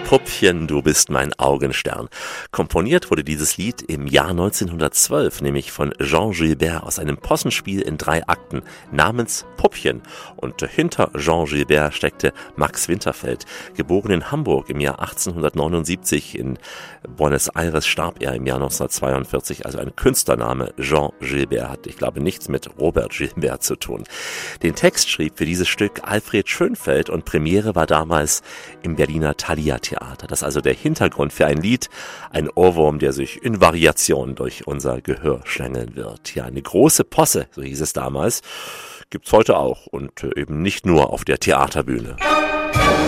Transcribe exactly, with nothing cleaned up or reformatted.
Puppchen, du bist mein Augenstern. Komponiert wurde dieses Lied im Jahr neunzehnhundertzwölf, nämlich von Jean Gilbert aus einem Possenspiel in drei Akten namens Puppchen. Und hinter Jean Gilbert steckte Max Winterfeld. Geboren in Hamburg im Jahr achtzehnhundertneunundsiebzig, in Buenos Aires starb er im Jahr neunzehnhundertzweiundvierzig, also ein Künstlername. Jean Gilbert hat, ich glaube, nichts mit Robert Gilbert zu tun. Den Text schrieb für dieses Stück Alfred Schönfeld und Premiere war damals im Berliner Thalia-Theater. Das ist also der Hintergrund für ein Lied, ein Ohrwurm, der sich in Variationen durch unser Gehör schlängeln wird. Ja, eine große Posse, so hieß es damals, gibt's heute auch und eben nicht nur auf der Theaterbühne.